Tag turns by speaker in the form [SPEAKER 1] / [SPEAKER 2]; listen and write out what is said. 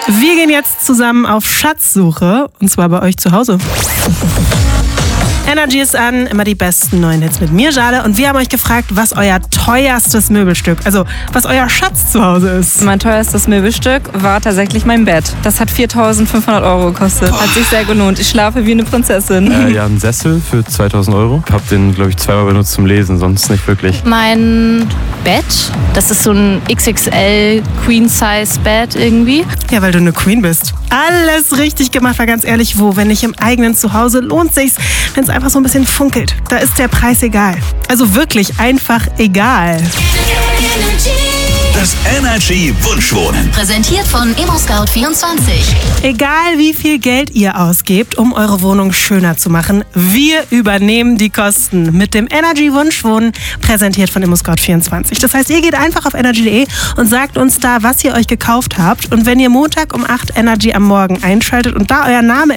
[SPEAKER 1] Wir gehen jetzt zusammen auf Schatzsuche, und zwar bei euch zu Hause. Energy ist an, immer die besten neuen Hits mit mir, Jade. Und wir haben euch gefragt, was euer teuerstes Möbelstück, also was euer Schatz zu Hause ist.
[SPEAKER 2] Mein teuerstes Möbelstück war tatsächlich mein Bett. Das hat 4.500 € gekostet. Hat sich sehr gelohnt. Ich schlafe wie eine Prinzessin.
[SPEAKER 3] Ja, ein Sessel für 2.000 €. Hab den, glaube ich, zweimal benutzt zum Lesen, sonst nicht wirklich.
[SPEAKER 4] Mein Bett, das ist so ein XXL Queen-Size-Bett irgendwie.
[SPEAKER 1] Ja, weil du eine Queen bist. Alles richtig gemacht, war ganz ehrlich, wo, wenn nicht im eigenen Zuhause, lohnt sich's, wenn es einfach so ein bisschen funkelt. Da ist der Preis egal. Also wirklich einfach egal.
[SPEAKER 5] Das Energy Wunschwohnen.
[SPEAKER 6] Präsentiert von ImmoScout24.
[SPEAKER 1] Egal wie viel Geld ihr ausgebt, um eure Wohnung schöner zu machen, wir übernehmen die Kosten mit dem Energy Wunschwohnen, präsentiert von ImmoScout24. Das heißt, ihr geht einfach auf energy.de und sagt uns da, was ihr euch gekauft habt. Und wenn ihr Montag um 8 Energy am Morgen einschaltet und da euer Name